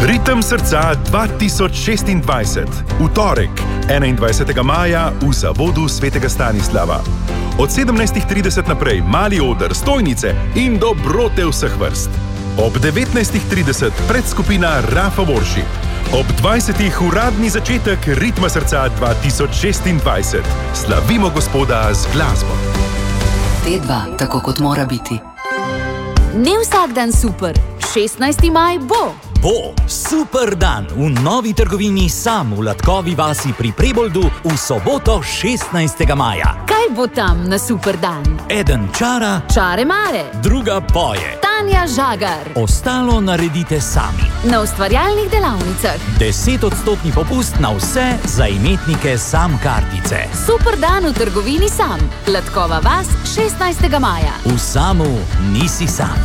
Ritem srca 2026. V torek, 21. maja, v zavodu Svetega Stanislava. Od 17.30 naprej mali oder, stojnice in dobrote vseh vrst. Ob 19.30 predskupina Rafa Worship. Ob 20. uradni začetek Ritma srca 2026. Slavimo Gospoda z glasbo. T2, tako kot mora biti. Ne vsak dan super. 16. maj bo. Bo super dan v novi trgovini Sam v Latkovi vasi pri Preboldu v soboto 16. maja. Kaj bo tam na super dan? Eden čara, čare mare, druga poje. Tanja Žagar. Ostalo naredite sami. Na ustvarjalnih delavnicah 10% popust na vse za imetnike Sam kartice. Super dan v trgovini Sam, Latkova vas 16. maja. V Samu nisi sam.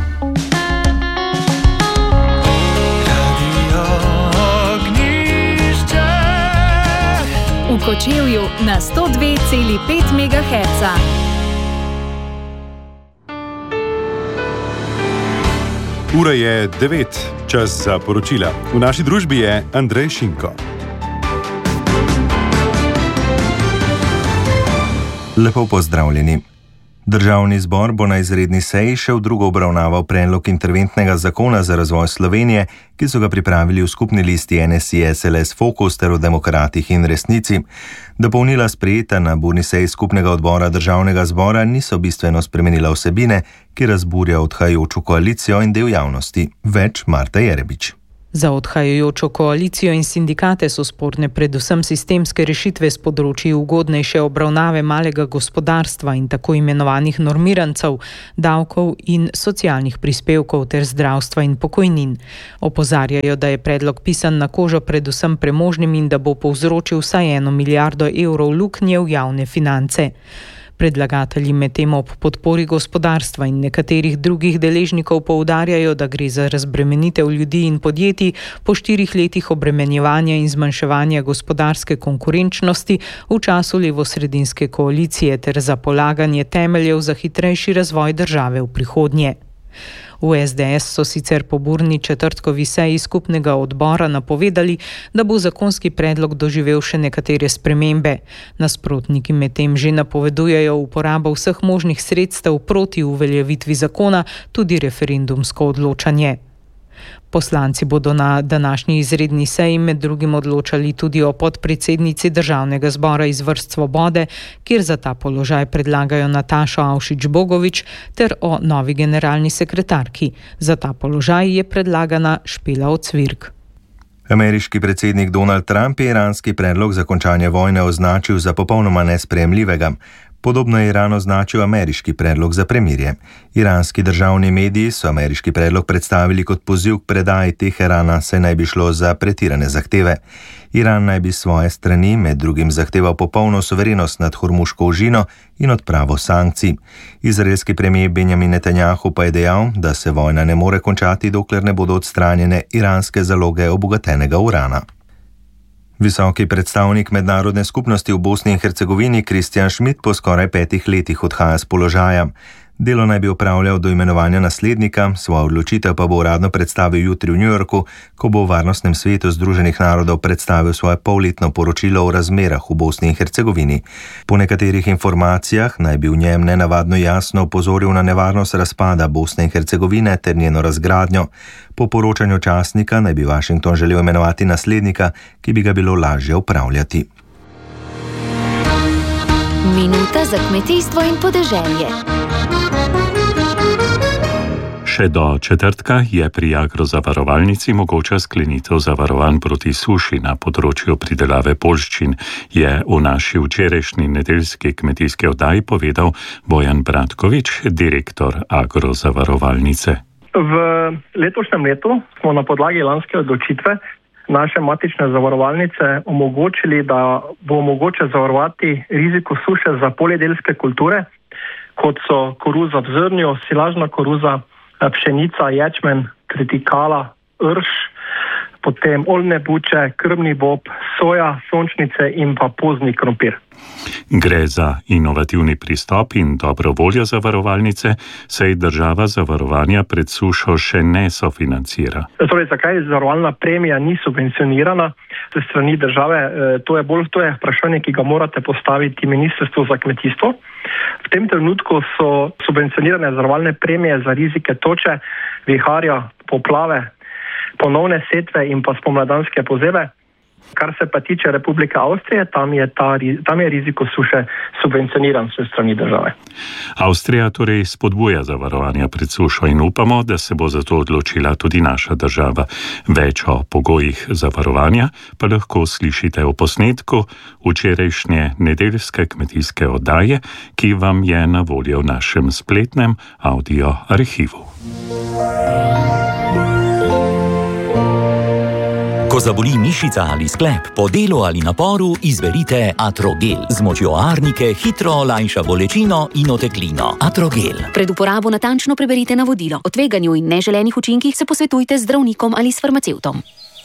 V Kočevju na 102,5 MHz. Ura je 9, čas za poročila. V naši družbi je Andrej Šinko. Lepo pozdravljeni. Državni zbor bo na izredni seji še v drugo obravnaval predlog interventnega zakona za razvoj Slovenije, ki so ga pripravili v skupni listi NSI, SLS, Fokus ter v Demokratih in Resnici. Dopolnila sprejeta na burni seji skupnega odbora državnega zbora niso bistveno spremenila vsebine, ki razburja odhajajočo koalicijo in del javnosti. Več Marta Jerebič. Za odhajajočo koalicijo in sindikate so sporne predvsem sistemske rešitve s področji ugodnejše obravnave malega gospodarstva in tako imenovanih normirancev, davkov in socialnih prispevkov ter zdravstva in pokojnin. Opozarjajo, da je predlog pisan na kožo predvsem premožnim in da bo povzročil vsaj 1 milijardo evrov luknje v javne finance. Predlagatelji medtem ob podpori gospodarstva in nekaterih drugih deležnikov poudarjajo, da gre za razbremenitev ljudi in podjetij po 4 letih obremenjevanja in zmanjševanja gospodarske konkurenčnosti v času levosredinske koalicije ter za polaganje temeljev za hitrejši razvoj države v prihodnje. V SDS so sicer po burni četrtkovi seji skupnega odbora napovedali, da bo zakonski predlog doživel še nekatere spremembe. Nasprotniki medtem že napovedujejo uporabo vseh možnih sredstev proti uveljavitvi zakona, tudi referendumsko odločanje. Poslanci bodo na današnji izredni seji med drugim odločali tudi o podpredsednici državnega zbora iz vrst Svobode, kjer za ta položaj predlagajo Natašo Avšič-Bogovič, ter o novi generalni sekretarki. Za ta položaj je predlagana Špela Ocvirk. Ameriški predsednik Donald Trump je iranski predlog za končanje vojne označil za popolnoma nesprejemljivega. Podobno je Iran označil ameriški predlog za premirje. Iranski državni mediji so ameriški predlog predstavili kot poziv k predaji Teherana, saj naj bi šlo za pretirane zahteve. Iran naj bi svoje strani med drugim zahteval popolno suverenost nad Hormuško ožino in odpravo sankcij. Izraelski premijer Benjamin Netanjahu pa je dejal, da se vojna ne more končati, dokler ne bodo odstranjene iranske zaloge obogatenega urana. Visoki predstavnik mednarodne skupnosti v Bosni in Hercegovini Kristjan Schmidt po skoraj 5 letih odhaja z položaja. Delo naj bi opravljal do imenovanja naslednika, svojo odločitev pa bo uradno predstavil jutri v New Yorku, ko bo v Varnostnem svetu Združenih narodov predstavil svoje polletno poročilo o razmerah v Bosni in Hercegovini. Po nekaterih informacijah naj bi v njem nenavadno jasno opozoril na nevarnost razpada Bosne in Hercegovine ter njeno razgradnjo. Po poročanju časnika naj bi Washington želel imenovati naslednika, ki bi ga bilo lažje upravljati. Minuta za kmetijstvo in podeželje. Še do četrtka je pri Agrozavarovalnici mogoča sklenitev zavarovanj proti suši na področju pridelave poljščin, je v naši včerajšnji nedeljski kmetijski oddaji povedal Bojan Bratkovič, direktor Agrozavarovalnice. V letošnjem letu smo na podlagi lanske odločitve naše matične zavarovalnice omogočili, da bo mogoče zavarovati riziko suše za poljedelske kulture, kot so koruza v zrnju, silažna koruza, pšenica, ječmen, tritikala, rž, potem oljne buče, krmni bob, soja, sončnice in pa pozni krompir. Gre za inovativni pristop in dobro voljo zavarovalnice, saj država zavarovanja pred sušo še ne sofinancira. Torej, zakaj zavarovalna premija ni subvencionirana ze strani države? To je vprašanje, ki ga morate postaviti Ministrstvu za kmetijstvo. V tem trenutku so subvencionirane zavarovalne premije za rizike toče, viharja, poplave, ponovne setve in pa spomladanske pozebe. Kar se pa tiče Republike Avstrije, tam je riziko suše subvencioniran s strani države. Avstrija torej spodbuja zavarovanja pred sušo in upamo, da se bo za to odločila tudi naša država. Več o pogojih zavarovanja pa lahko slišite v posnetku včerajšnje nedeljske kmetijske oddaje, ki vam je na voljo v našem spletnem audio arhivu. Ko zaboli mišica ali sklep, po delu ali naporu, izberite Atrogel. Z močjo arnike hitro olajša bolečino in oteklino. Atrogel. Pred uporabo natančno preberite navodilo. O tveganju in neželenih učinkih se posvetujte z zdravnikom ali s farmacevtom.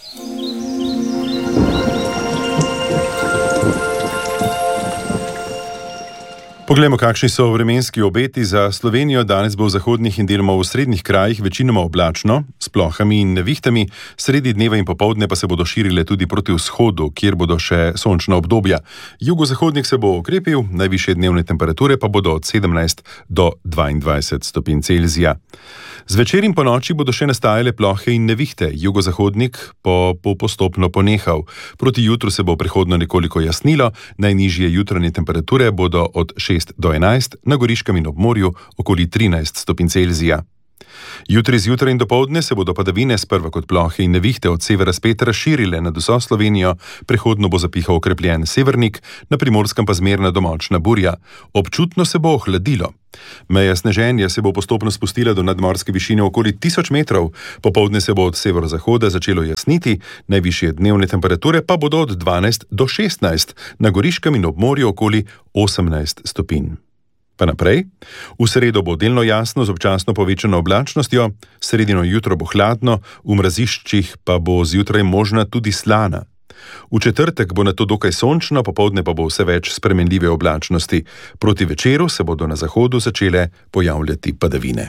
Poglejmo, kakšni so vremenski obeti za Slovenijo. Danes bo v zahodnih in deloma v srednjih krajih večinoma oblačno, s plohami in nevihtami, sredi dneva in popoldne pa se bodo širile tudi proti vzhodu, kjer bodo še sončna obdobja. Jugozahodnik se bo okrepil, najvišje dnevne temperature pa bodo od 17 do 22 stopinj Celzija. Zvečer in po noči bodo še nastajale plohe in nevihte, jugozahodnik bo postopno ponehal. Proti jutru se bo prehodno nekoliko jasnilo, najnižje jutranje temperature bodo od 6 do 11, na Goriškem in ob morju okoli 13 stopinj Celzija. Jutri zjutraj in dopoldne se bodo padavine sprva kot plohe in nevihte od severa spet razširile nad vso Slovenijo, prehodno bo zapihal okrepljen severnik, na Primorskem pa zmerna do močna burja. Občutno se bo ohladilo. Meja sneženja se bo postopno spustila do nadmorske višine okoli 1000 metrov, popoldne se bo od severozahoda začelo jasniti, najvišje dnevne temperature pa bodo od 12 do 16, na Goriškem in ob morju okoli 18 stopinj. Pa naprej. V sredo bo delno jasno z občasno povečano oblačnostjo, sredino jutro bo hladno, v mraziščih pa bo zjutraj možna tudi slana. V četrtek bo nato dokaj sončno, popoldne pa bo vse več spremenljive oblačnosti. Proti večeru se bodo na zahodu začele pojavljati padavine.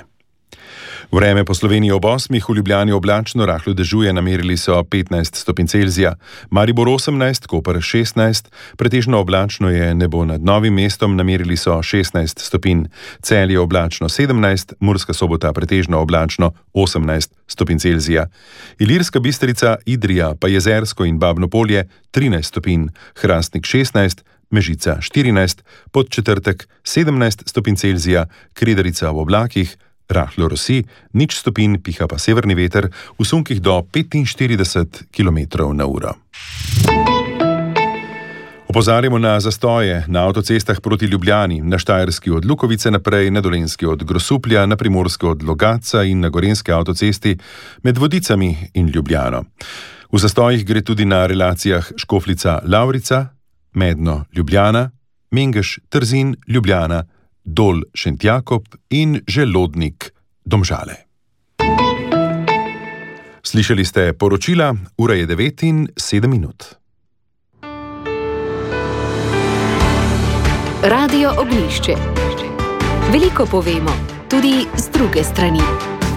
Vreme po Sloveniji ob 8, v Ljubljani oblačno, rahlo dežuje, namerili so 15 stopinj Celzija, Maribor 18, Koper 16, pretežno oblačno je nebo nad Novim mestom, namerili so 16 stopinj, Celje oblačno 17, Murska Sobota pretežno oblačno 18 stopinj Celzija, Ilirska Bistrica, Idrija pa Jezersko in Babno Polje 13 stopinj, Hrastnik 16, Mežica 14, Podčetrtek 17 stopinj Celzija, Kredarica v oblakih, rahlo rosi, 0 stopinj, piha pa severni veter v sunkih do 45 km/h. Opozarjamo na zastoje na avtocestah proti Ljubljani, na Štajerski od Lukovice naprej, na Dolenjski od Grosuplja, na Primorski od Logatca in na Gorenjski avtocesti med Vodicami in Ljubljano. V zastojih gre tudi na relacijah Škofljica-Lavrica, Medno-Ljubljana, Mengeš-Trzin, Ljubljana, Dol Šentjakob in Želodnik-Domžale. Slišali ste poročila, ura je 9:07. Radio Ognjišče. Veliko povemo, tudi z druge strani.